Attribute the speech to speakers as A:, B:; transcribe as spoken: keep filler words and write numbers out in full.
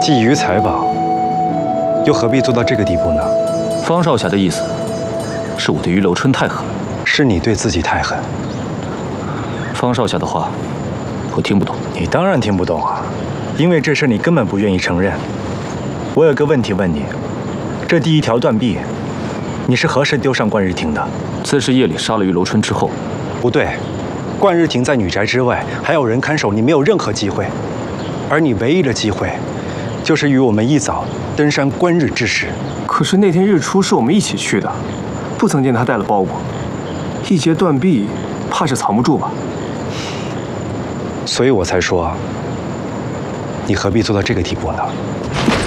A: 觊觎财宝，又何必做到这个地步呢？
B: 方少侠的意思是我对于楼春太狠，
A: 是你对自己太狠。
B: 方少侠的话，我听不懂。
A: 你当然听不懂啊，因为这事你根本不愿意承认。我有个问题问你，这第一条断臂，你是何时丢上冠日亭的？
B: 自是夜里杀了于楼春之后。
A: 不对，冠日亭在女宅之外，还有人看守，你没有任何机会。而你唯一的机会，就是与我们一早登山观日之时。
C: 可是那天日出是我们一起去的，不曾见他带了包裹，一截断臂，怕是藏不住吧？
A: 所以我才说，你何必做到这个地步呢？